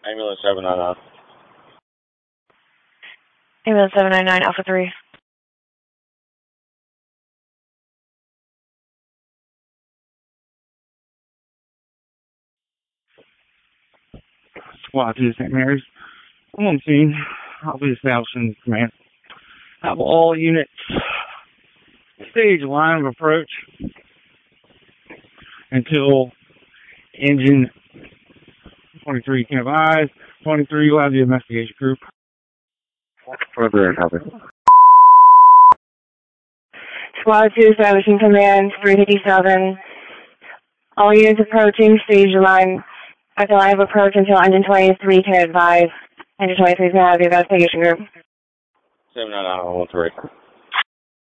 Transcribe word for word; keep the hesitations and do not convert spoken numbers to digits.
Ambulance seven nine nine. Ambulance seven nine nine, Alpha three. Squad two Saint Mary's. I'm on scene. I'll be establishing command. Have all units stage line of approach until engine twenty-three can advise. twenty-three will have the investigation group. Further copy. Squad two establishing command, three fifty-seven. All units approaching stage line at the line of approach until engine twenty-three can advise. Engine twenty-three is going to have the investigation group. seven nine nine one three.